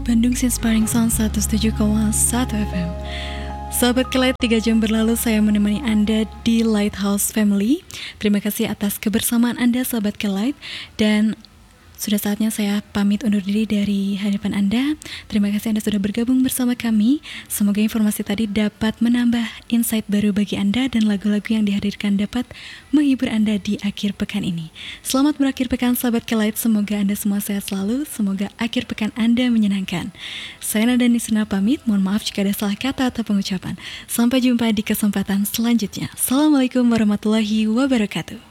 Bandung Inspiring Sound 107,1 FM. Sahabat Kelight, 3 jam berlalu saya menemani Anda di Lighthouse Family. Terima kasih atas kebersamaan Anda, sahabat Kelight. Dan sudah saatnya saya pamit undur diri dari hadapan Anda. Terima kasih Anda sudah bergabung bersama kami. Semoga informasi tadi dapat menambah insight baru bagi Anda dan lagu-lagu yang dihadirkan dapat menghibur Anda di akhir pekan ini. Selamat berakhir pekan, sahabat Kelight. Semoga Anda semua sehat selalu. Semoga akhir pekan Anda menyenangkan. Saya Nada Nisna pamit. Mohon maaf jika ada salah kata atau pengucapan. Sampai jumpa di kesempatan selanjutnya. Assalamualaikum warahmatullahi wabarakatuh.